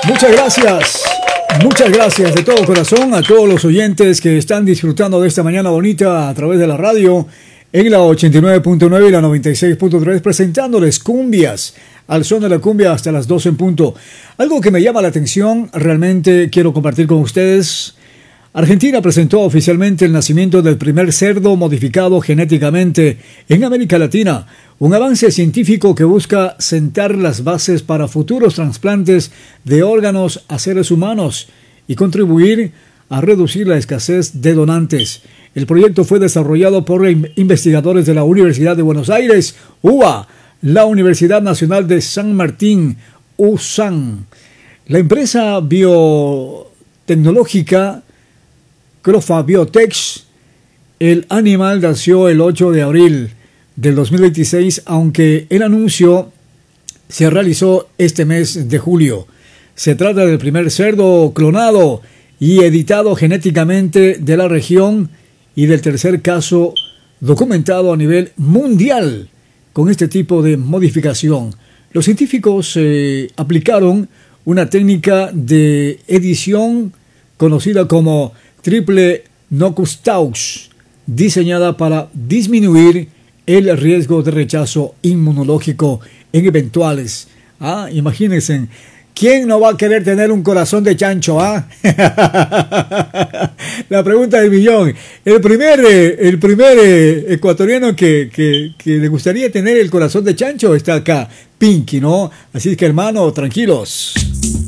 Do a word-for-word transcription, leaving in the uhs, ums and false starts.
Muchas gracias, muchas gracias de todo corazón a todos los oyentes que están disfrutando de esta mañana bonita a través de la radio en la ochenta y nueve punto nueve y la noventa y seis punto tres, presentándoles cumbias al son de la cumbia hasta las doce en punto. Algo que me llama la atención, realmente quiero compartir con ustedes. Argentina presentó oficialmente el nacimiento del primer cerdo modificado genéticamente en América Latina, un avance científico que busca sentar las bases para futuros trasplantes de órganos a seres humanos y contribuir a reducir la escasez de donantes. El proyecto fue desarrollado por investigadores de la Universidad de Buenos Aires, U B A, la Universidad Nacional de San Martín, U S A N, la empresa biotecnológica Crofa Biotech. El animal nació el ocho de abril del dos mil veintiséis, aunque el anuncio se realizó este mes de julio. Se trata del primer cerdo clonado y editado genéticamente de la región y del tercer caso documentado a nivel mundial con este tipo de modificación. Los científicos eh, aplicaron una técnica de edición conocida como triple knockout, diseñada para disminuir el riesgo de rechazo inmunológico en eventuales. Ah, imagínense, ¿quién no va a querer tener un corazón de chancho? Ah, la pregunta del millón. El primer, el primer ecuatoriano que, que, que le gustaría tener el corazón de chancho está acá, Pinky, ¿no? Así que, hermano, tranquilos.